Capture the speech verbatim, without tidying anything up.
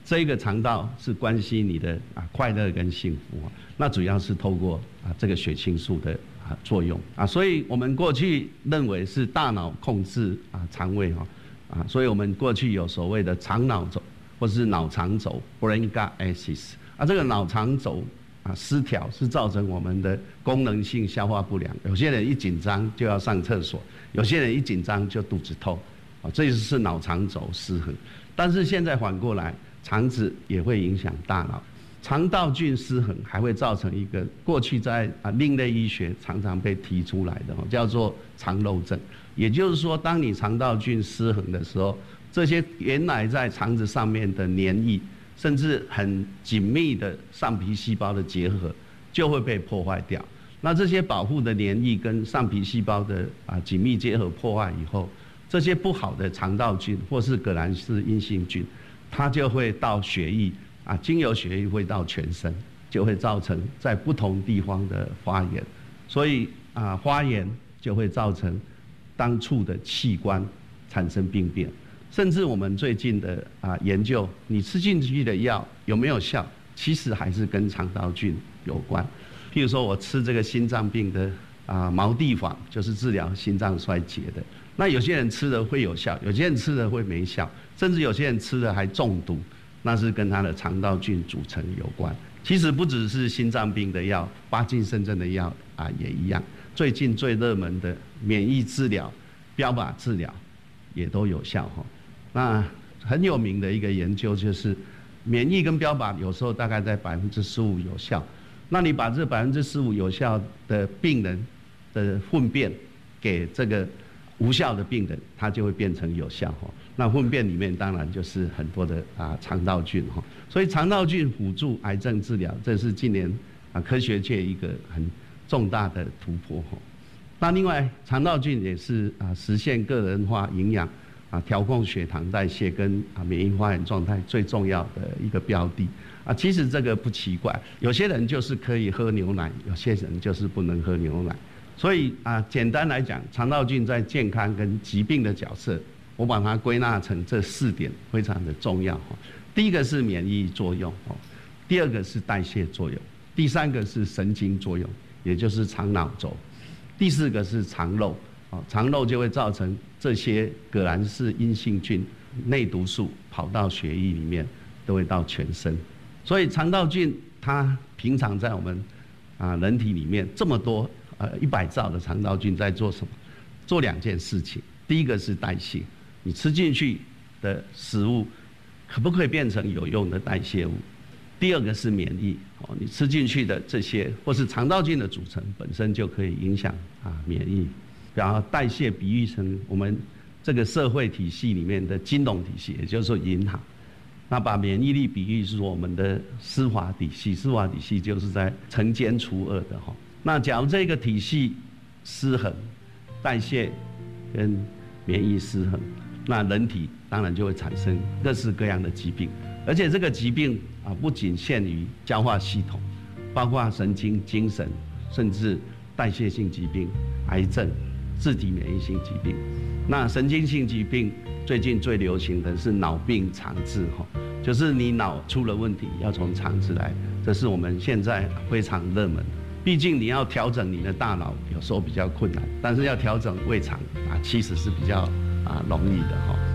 这个肠道是关系你的啊快乐跟幸福，那主要是透过啊这个血清素的啊作用啊，所以我们过去认为是大脑控制啊肠胃哈啊，所以我们过去有所谓的肠脑轴或是脑肠轴 （brain gut axis） 啊，这个脑肠轴啊失调是造成我们的功能性消化不良，有些人一紧张就要上厕所，有些人一紧张就肚子痛，啊，这就是脑肠轴失衡。但是现在反过来，肠子也会影响大脑，肠道菌失衡还会造成一个过去在啊另类医学常常被提出来的叫做肠漏症，也就是说，当你肠道菌失衡的时候，这些原来在肠子上面的黏液，甚至很紧密的上皮细胞的结合就会被破坏掉。那这些保护的黏液跟上皮细胞的啊紧密结合破坏以后，这些不好的肠道菌或是革兰氏阴性菌，它就会到血液啊，经由血液会到全身，就会造成在不同地方的发炎。所以啊，发炎就会造成当处的器官产生病变。甚至我们最近的啊研究，你吃进去的药有没有效，其实还是跟肠道菌有关。譬如说我吃这个心脏病的啊毛地黄，就是治疗心脏衰竭的。那有些人吃的会有效，有些人吃的会没效，甚至有些人吃的还中毒，那是跟他的肠道菌组成有关。其实不只是心脏病的药，帕金森症的药啊也一样。最近最热门的免疫治疗、标靶治疗也都有效哈。那很有名的一个研究就是，免疫跟标靶有时候大概在百分之十五有效。那你把这百分之十五有效的病人的粪便给这个无效的病人，它就会变成有效哈。那粪便里面当然就是很多的啊肠道菌哈，所以肠道菌辅助癌症治疗，这是今年啊科学界一个很重大的突破哈。那另外肠道菌也是啊实现个人化营养啊调控血糖代谢跟啊免疫发炎状态最重要的一个标的啊。其实这个不奇怪，有些人就是可以喝牛奶，有些人就是不能喝牛奶。所以啊，简单来讲，肠道菌在健康跟疾病的角色，我把它归纳成这四点，非常的重要哈。第一个是免疫作用哦，第二个是代谢作用，第三个是神经作用，也就是肠脑轴，第四个是肠漏哦，肠漏就会造成这些革兰氏阴性菌内毒素跑到血液里面，都会到全身。所以肠道菌它平常在我们啊人体里面这么多。呃，一百兆的肠道菌在做什么？做两件事情。第一个是代谢，你吃进去的食物可不可以变成有用的代谢物？第二个是免疫，哦，你吃进去的这些或是肠道菌的组成本身就可以影响啊免疫。然后代谢比喻成我们这个社会体系里面的金融体系，也就是说银行。那把免疫力比喻是我们的司法体系，司法体系就是在惩奸除恶的哈。那假如这个体系失衡，代谢跟免疫失衡，那人体当然就会产生各式各样的疾病，而且这个疾病啊不仅限于消化系统，包括神经、精神，甚至代谢性疾病、癌症、自体免疫性疾病。那神经性疾病最近最流行的是脑病肠治哈，就是你脑出了问题要从肠子来，这是我们现在非常热门的。毕竟你要调整你的大脑，有时候比较困难，但是要调整胃肠啊，其实是比较啊容易的哈。